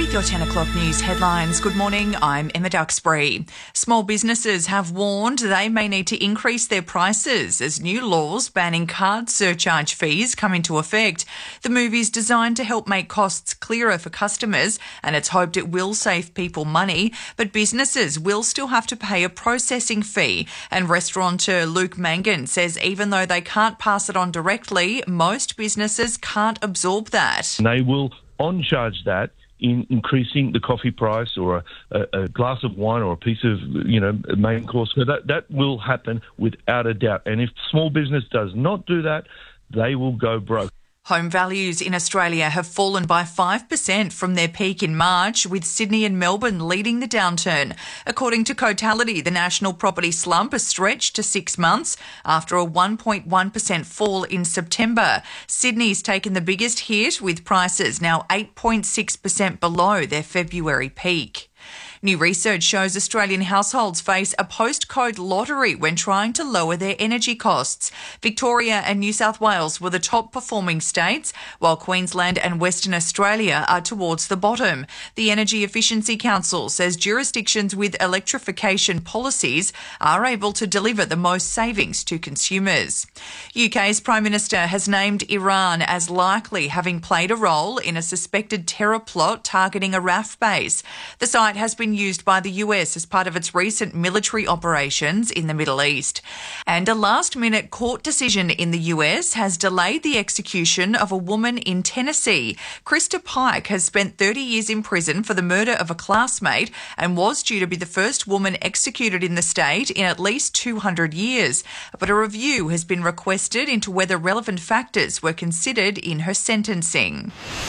With your 10 o'clock news headlines, good morning, I'm Emma Duxbury. Small businesses have warned they may need to increase their prices as new laws banning card surcharge fees come into effect. The move is designed to help make costs clearer for customers, and it's hoped it will save people money, but businesses will still have to pay a processing fee. And restaurateur Luke Mangan says even though they can't pass it on directly, most businesses can't absorb that. They will on-charge that in increasing the coffee price or a glass of wine or a piece of, main course. So that will happen without a doubt. And if small business does not do that, they will go broke. Home values in Australia have fallen by 5% from their peak in March, with Sydney and Melbourne leading the downturn. According to Cotality, the national property slump has stretched to 6 months after a 1.1% fall in September. Sydney's taken the biggest hit, with prices now 8.6% below their February peak. New research shows Australian households face a postcode lottery when trying to lower their energy costs. Victoria and New South Wales were the top performing states, while Queensland and Western Australia are towards the bottom. The Energy Efficiency Council says jurisdictions with electrification policies are able to deliver the most savings to consumers. UK's Prime Minister has named Iran as likely having played a role in a suspected terror plot targeting a RAF base. The site has been used by the US as part of its recent military operations in the Middle East. And a last-minute court decision in the US has delayed the execution of a woman in Tennessee. Krista Pike has spent 30 years in prison for the murder of a classmate and was due to be the first woman executed in the state in at least 200 years. But a review has been requested into whether relevant factors were considered in her sentencing.